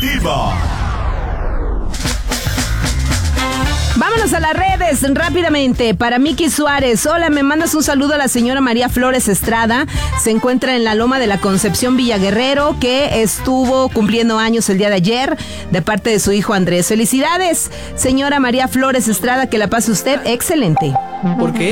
Activa. Vámonos a las redes rápidamente. Para Miki Suárez, hola, me mandas un saludo a la señora María Flores Estrada. Se encuentra en la Loma de la Concepción, Villaguerrero, que estuvo cumpliendo años el día de ayer, de parte de su hijo Andrés. Felicidades, señora María Flores Estrada, que la pase usted excelente. ¿Por qué?